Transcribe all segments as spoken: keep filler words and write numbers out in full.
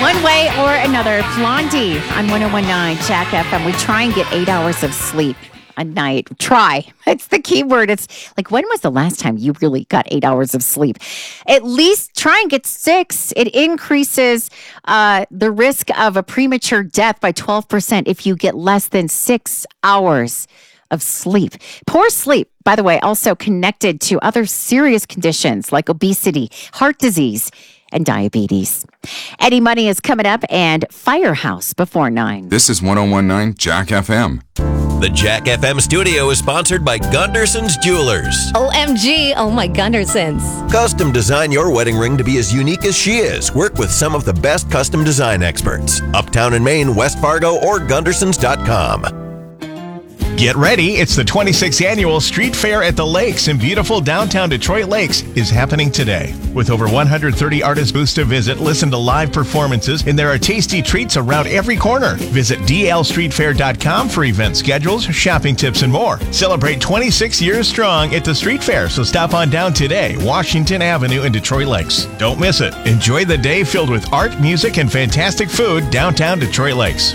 One way or another, Blondie on one oh one point nine Jack F M. We try and get eight hours of sleep a night. Try. It's the key word. It's like, when was the last time you really got eight hours of sleep? At least try and get six. It increases uh, the risk of a premature death by twelve percent if you get less than six hours of sleep. Poor sleep, by the way, also connected to other serious conditions like obesity, heart disease, and diabetes. Eddie Money is coming up, and Firehouse before nine. This is one oh one point nine Jack F M. The Jack F M studio is sponsored by Gunderson's Jewelers. O M G, oh my Gundersons. Custom design your wedding ring to be as unique as she is. Work with some of the best custom design experts. Uptown in Maine, West Fargo, or Gundersons dot com. Get ready, it's the twenty-sixth Annual Street Fair at the Lakes in beautiful downtown Detroit Lakes is happening today. With over one hundred thirty artist booths to visit, listen to live performances, and there are tasty treats around every corner. Visit D L street fair dot com for event schedules, shopping tips, and more. Celebrate twenty-six years strong at the Street Fair, so stop on down today, Washington Avenue in Detroit Lakes. Don't miss it. Enjoy the day filled with art, music, and fantastic food downtown Detroit Lakes.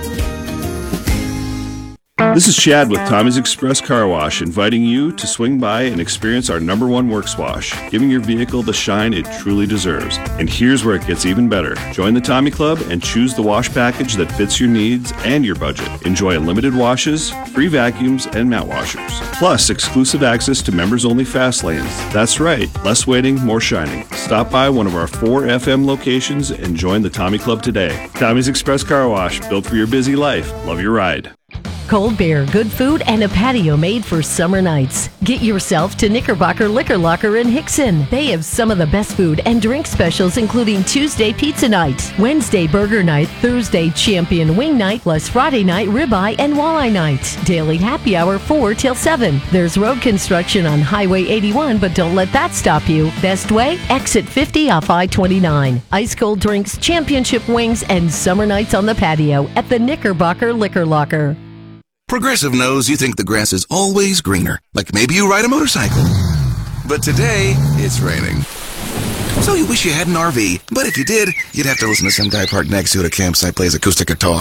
This is Chad with Tommy's Express Car Wash, inviting you to swing by and experience our number one works wash, giving your vehicle the shine it truly deserves. And here's where it gets even better. Join the Tommy Club and choose the wash package that fits your needs and your budget. Enjoy unlimited washes, free vacuums, and mat washers. Plus, exclusive access to members-only fast lanes. That's right, less waiting, more shining. Stop by one of our four F M locations and join the Tommy Club today. Tommy's Express Car Wash, built for your busy life. Love your ride. Cold beer, good food, and a patio made for summer nights. Get yourself to Knickerbocker Liquor Locker in Hickson. They have some of the best food and drink specials, including Tuesday Pizza Night, Wednesday Burger Night, Thursday Champion Wing Night, plus Friday Night Ribeye and Walleye Night. Daily happy hour four till seven. There's road construction on Highway eighty-one, but don't let that stop you. Best way? Exit fifty off I twenty-nine. Ice cold drinks, championship wings, and summer nights on the patio at the Knickerbocker Liquor Locker. Progressive knows you think the grass is always greener, like maybe you ride a motorcycle. But today, it's raining. So you wish you had an R V, but if you did, you'd have to listen to some guy parked next to you at a campsite plays acoustic guitar.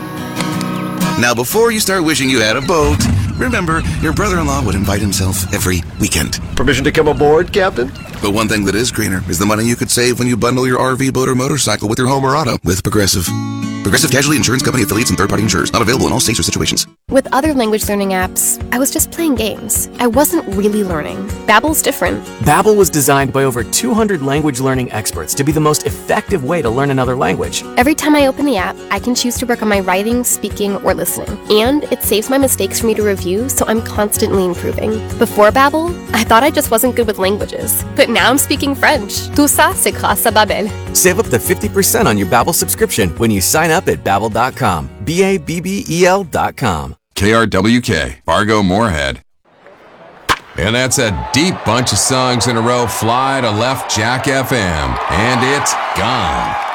Now, before you start wishing you had a boat, remember, your brother-in-law would invite himself every weekend. Permission to come aboard, Captain? But one thing that is greener is the money you could save when you bundle your R V, boat, or motorcycle with your home or auto with Progressive. Progressive Casualty Insurance Company affiliates and third-party insurers. Not available in all states or situations. With other language learning apps, I was just playing games. I wasn't really learning. Babbel's different. Babbel was designed by over two hundred language learning experts to be the most effective way to learn another language. Every time I open the app, I can choose to work on my writing, speaking, or listening. And it saves my mistakes for me to review, so I'm constantly improving. Before Babbel, I thought I just wasn't good with languages. But now I'm speaking French. Tout ça, c'est grâce à Babbel. Save up to fifty percent on your Babbel subscription when you sign up at babbel dot com. B A B B E L dot com. K R W K, Fargo Moorhead. And that's a deep bunch of songs in a row. Fly to left Jack F M. And it's gone.